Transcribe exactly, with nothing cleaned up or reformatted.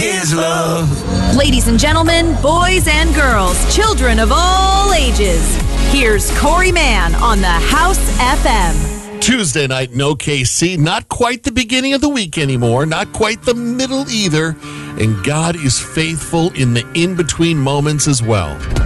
His love. Ladies and gentlemen, boys and girls, children of all ages, here's Corey Mann on the House F M. Tuesday night in O K C, not quite the beginning of the week anymore, not quite the middle either, and God is faithful in the in-between moments as well.